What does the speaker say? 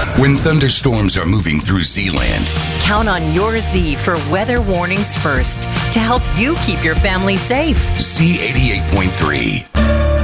When thunderstorms are moving through Zealand, count on your Z for weather warnings first to help you keep your family safe. Z88.3.